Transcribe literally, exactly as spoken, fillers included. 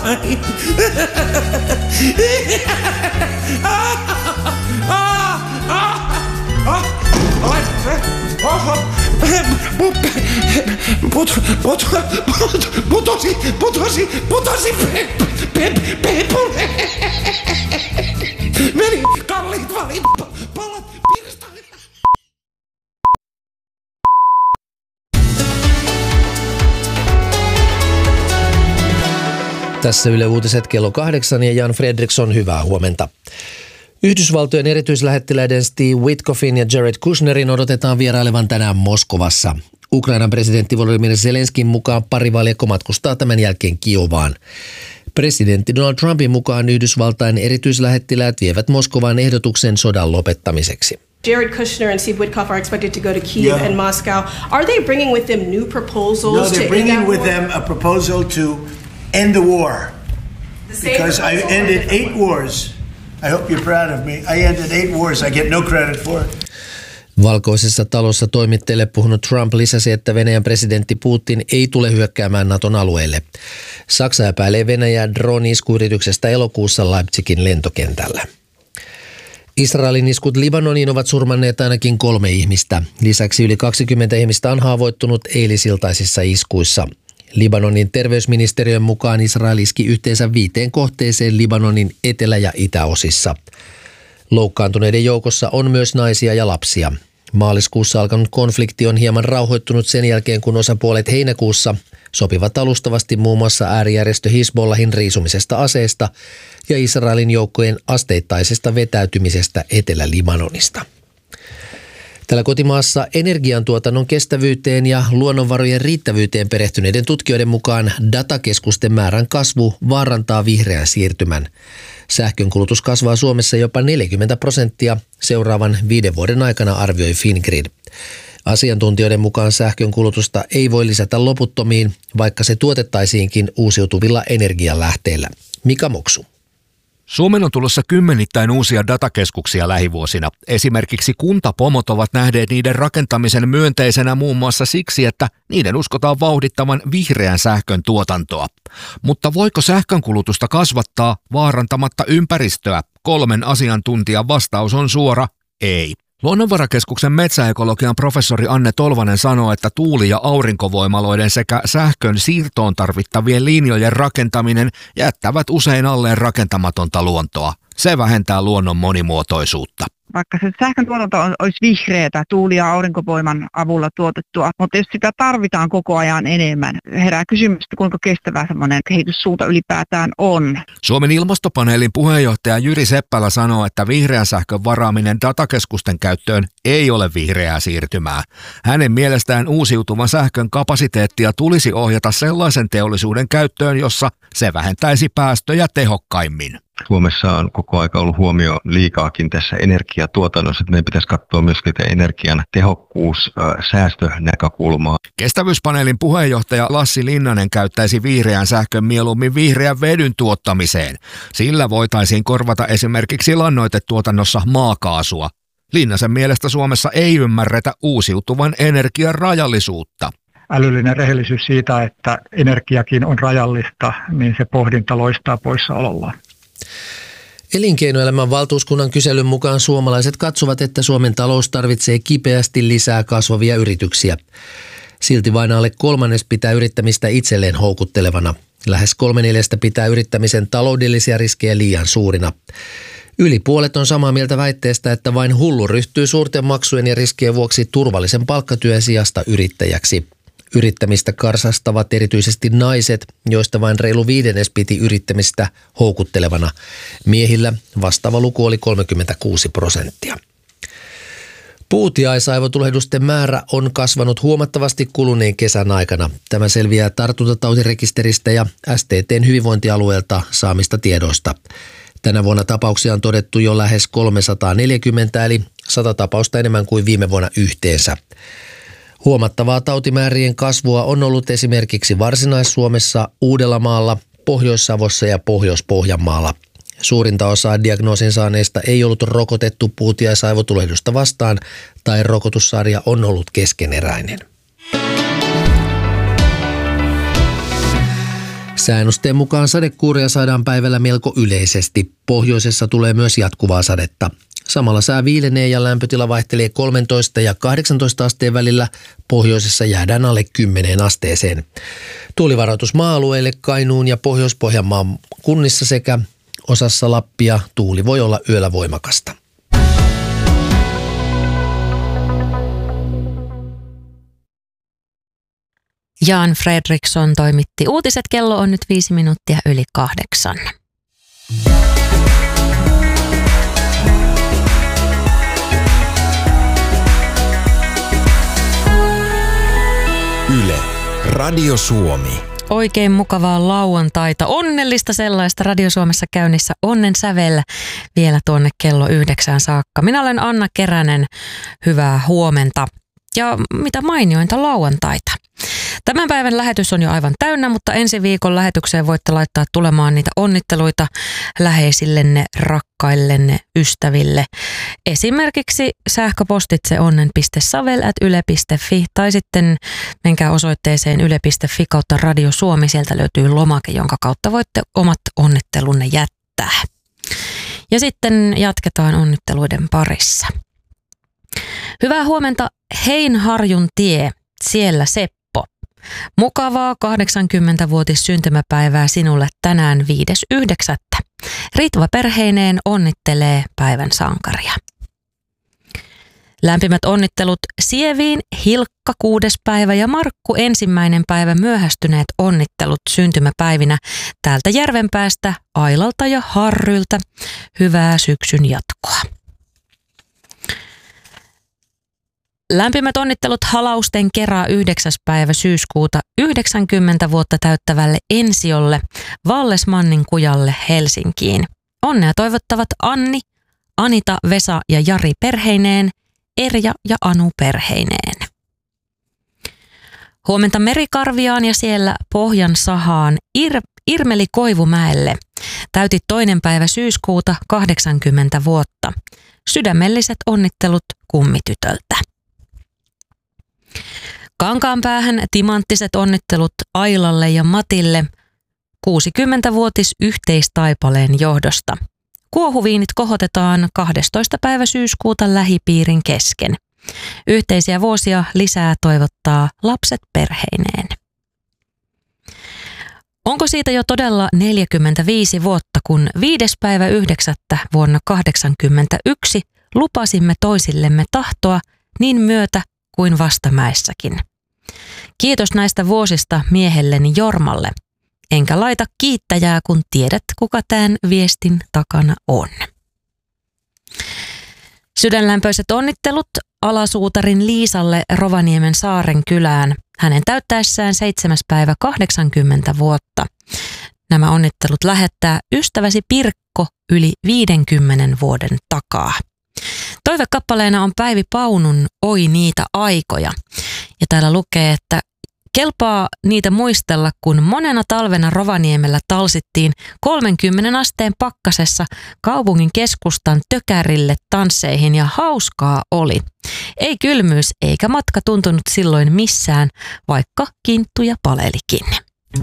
Putosi, putosi, putosi Pepule. Meni kalliit valit, palat pirstalle. Tässä Yle Uutiset kello kahdeksan ja Jan Fredriksson, hyvää huomenta. Yhdysvaltojen erityislähettiläiden Steve Witkoffin ja Jared Kushnerin odotetaan vierailevan tänään Moskovassa. Ukrainan presidentti Volodymyr Zelenskin mukaan pari valjakko matkustaa tämän jälkeen Kiovaan. Presidentti Donald Trumpin mukaan Yhdysvaltain erityislähettiläät vievät Moskovaan ehdotuksen sodan lopettamiseksi. Jared Kushner and Steve Witkoff are expected to go to Kyiv yeah. and Moscow. Are they bringing with them new proposals? No, they're to bringing end with war? them a proposal to end the war. The Because I ended eight wars. I hope you're proud of me. I ended eight wars. I get no credit for it. Valkoisessa talossa toimittajille puhunut Trump lisäsi, että Venäjän presidentti Putin ei tule hyökkäämään Naton alueelle. Saksa epäilee Venäjää drone-iskuyrityksestä elokuussa Leipzigin lentokentällä. Israelin iskut Libanoniin ovat surmanneet ainakin kolme ihmistä. Lisäksi yli kaksikymmentä ihmistä on haavoittunut eilisiltaisissa iskuissa. Libanonin terveysministeriön mukaan Israel iski yhteensä viiteen kohteeseen Libanonin etelä- ja itäosissa. Loukkaantuneiden joukossa on myös naisia ja lapsia. Maaliskuussa alkanut konflikti on hieman rauhoittunut sen jälkeen, kun osapuolet heinäkuussa sopivat alustavasti muun muassa äärijärjestö Hizbollahin riisumisesta aseesta ja Israelin joukkojen asteittaisesta vetäytymisestä Etelä-Libanonista. Täällä kotimaassa energiantuotannon kestävyyteen ja luonnonvarojen riittävyyteen perehtyneiden tutkijoiden mukaan datakeskusten määrän kasvu vaarantaa vihreän siirtymän. Sähkönkulutus kasvaa Suomessa jopa neljäkymmentä prosenttia seuraavan viiden vuoden aikana, arvioi Fingrid. Asiantuntijoiden mukaan sähkönkulutusta ei voi lisätä loputtomiin, vaikka se tuotettaisiinkin uusiutuvilla energialähteillä. Mika Moksu. Suomen on tulossa kymmenittäin uusia datakeskuksia lähivuosina. Esimerkiksi kuntapomot ovat nähneet niiden rakentamisen myönteisenä muun muassa siksi, että niiden uskotaan vauhdittavan vihreän sähkön tuotantoa. Mutta voiko sähkönkulutusta kasvattaa vaarantamatta ympäristöä? Kolmen asiantuntijan vastaus on suora ei. Luonnonvarakeskuksen metsäekologian professori Anne Tolvanen sanoo, että tuuli- ja aurinkovoimaloiden sekä sähkön siirtoon tarvittavien linjojen rakentaminen jättävät usein alleen rakentamatonta luontoa. Se vähentää luonnon monimuotoisuutta. Vaikka se sähkön tuotanto olisi vihreätä tuuli- ja aurinkovoiman avulla tuotettua, mutta jos sitä tarvitaan koko ajan enemmän, herää kysymys, kuinka kestävää semmoinen kehityssuunta ylipäätään on. Suomen ilmastopaneelin puheenjohtaja Jyri Seppälä sanoo, että vihreän sähkön varaaminen datakeskusten käyttöön ei ole vihreää siirtymää. Hänen mielestään uusiutuvan sähkön kapasiteettia tulisi ohjata sellaisen teollisuuden käyttöön, jossa se vähentäisi päästöjä tehokkaimmin. Suomessa on koko aika ollut huomio liikaakin tässä energiatuotannossa, että meidän pitäisi katsoa myöskin energian tehokkuus, säästönäkökulmaa. Kestävyyspaneelin puheenjohtaja Lassi Linnanen käyttäisi vihreän sähkön mieluummin vihreän vedyn tuottamiseen. Sillä voitaisiin korvata esimerkiksi lannoitetuotannossa maakaasua. Linnasen mielestä Suomessa ei ymmärretä uusiutuvan energian rajallisuutta. Älyllinen rehellisyys siitä, että energiakin on rajallista, niin se pohdinta loistaa poissaolollaan. Elinkeinoelämän valtuuskunnan kyselyn mukaan suomalaiset katsovat, että Suomen talous tarvitsee kipeästi lisää kasvavia yrityksiä. Silti vain alle kolmannes pitää yrittämistä itselleen houkuttelevana. Lähes kolme neljästä pitää yrittämisen taloudellisia riskejä liian suurina. Yli puolet on samaa mieltä väitteestä, että vain hullu ryhtyy suurten maksujen ja riskien vuoksi turvallisen palkkatyön sijasta yrittäjäksi. Yrittämistä karsastavat erityisesti naiset, joista vain reilu viidennes piti yrittämistä houkuttelevana. Miehillä vastaava luku oli kolmekymmentäkuusi prosenttia. Puutiaisaivotulehdusten määrä on kasvanut huomattavasti kuluneen kesän aikana. Tämä selviää tartuntatautirekisteristä ja S T T:n hyvinvointialueelta saamista tiedoista. Tänä vuonna tapauksia on todettu jo lähes kolmesataaneljäkymmentä, eli sata tapausta enemmän kuin viime vuonna yhteensä. Huomattavaa tautimäärien kasvua on ollut esimerkiksi Varsinais-Suomessa, Uudellamaalla, Pohjois-Savossa ja Pohjois-Pohjanmaalla. Suurinta osaa diagnoosin saaneista ei ollut rokotettu puutiaisaivotulehdusta vastaan tai rokotussarja on ollut Säännösteen mukaan sadekuuria saadaan päivällä melko yleisesti. Pohjoisessa tulee myös jatkuvaa sadetta. Samalla sää viilenee ja lämpötila vaihtelee kolmetoista ja kahdeksantoista asteen välillä. Pohjoisessa jäädään alle kymmeneen asteeseen. Tuulivaroitus maa-alueille Kainuun ja Pohjois-Pohjanmaan kunnissa sekä osassa Lappia tuuli voi olla yöllä voimakasta. Jan Fredriksson toimitti uutiset. Kello on nyt viisi minuuttia yli kahdeksan. Yle, Radio Suomi. Oikein mukavaa lauantaita, onnellista sellaista Radio Suomessa käynnissä onnen sävellä vielä tuonne kello yhdeksään saakka. Minä olen Anna Keränen, hyvää huomenta ja mitä mainiointa lauantaita. Tämän päivän lähetys on jo aivan täynnä, mutta ensi viikon lähetykseen voitte laittaa tulemaan niitä onnitteluita läheisillenne, rakkaillenne, ystäville. Esimerkiksi sähköpostitse onnen piste savel ät yle piste fi tai sitten menkää osoitteeseen yle piste fi kautta Radio Suomi. Sieltä löytyy lomake, jonka kautta voitte omat onnittelunne jättää. Ja sitten jatketaan onnitteluiden parissa. Hyvää huomenta Heinharjun tie, siellä Seppo. Mukavaa kahdeksankymmentävuotis syntymäpäivää sinulle tänään viides yhdeksättä Ritva perheineen onnittelee päivän sankaria. Lämpimät onnittelut Sieviin, Hilkka kuudes päivä ja Markku ensimmäinen päivä myöhästyneet onnittelut syntymäpäivinä täältä Järvenpäästä, Ailalta ja Harryltä. Hyvää syksyn jatkoa. Lämpimät onnittelut Halausten Kera yhdeksäs päivä syyskuuta yhdeksänkymmentä vuotta täyttävälle Ensiolle Vallesmannin kujalle Helsinkiin. Onnea toivottavat Anni, Anita, Vesa ja Jari perheineen, Erja ja Anu perheineen. Huomenta Merikarviaan ja siellä Pohjan sahaan Ir- Irmeli Koivumäelle. Täytit toinen päivä syyskuuta kahdeksankymmentä vuotta. Sydämelliset onnittelut kummitytöltä. Kankaanpäähän timanttiset onnittelut Ailalle ja Matille kuusikymmentävuotis yhteistaipaleen johdosta. Kuohuviinit kohotetaan kahdestoista päivä syyskuuta lähipiirin kesken. Yhteisiä vuosia lisää toivottaa lapset perheineen. Onko siitä jo todella neljäkymmentäviisi vuotta, kun viides päivä yhdeksättä vuonna kahdeksankymmentäyksi lupasimme toisillemme tahtoa niin myötä kuin vastamäessäkin. Kiitos näistä vuosista miehelleni Jormalle. Enkä laita kiittäjää, kun tiedät, kuka tämän viestin takana on. Sydänlämpöiset onnittelut alasuutarin Liisalle Rovaniemen Saaren kylään. Hänen täyttäessään seitsemäs päivä kahdeksankymmentä vuotta. Nämä onnittelut lähettää ystäväsi Pirkko yli viidenkymmenen vuoden takaa. Toivekappaleena on Päivi Paunun Oi niitä aikoja. Ja täällä lukee, että kelpaa niitä muistella, kun monena talvena Rovaniemellä talsittiin kolmenkymmenen asteen pakkasessa kaupungin keskustan tökärille tansseihin ja hauskaa oli. Ei kylmyys eikä matka tuntunut silloin missään, vaikka kinttuja palelikin.